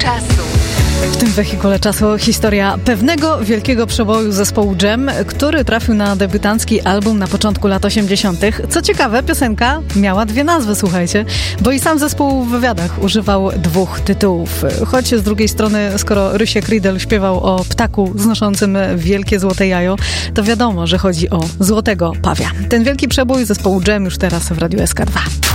czasu. W tym wehikule czasu historia pewnego wielkiego przeboju zespołu Dżem, który trafił na debiutancki album na początku lat 80. Co ciekawe, piosenka miała dwie nazwy, słuchajcie, bo i sam zespół w wywiadach używał dwóch tytułów. Choć z drugiej strony, skoro Rysiek Riedel śpiewał o ptaku znoszącym wielkie złote jajo, to wiadomo, że chodzi o złotego pawia. Ten wielki przebój zespołu Dżem już teraz w Radiu SK2.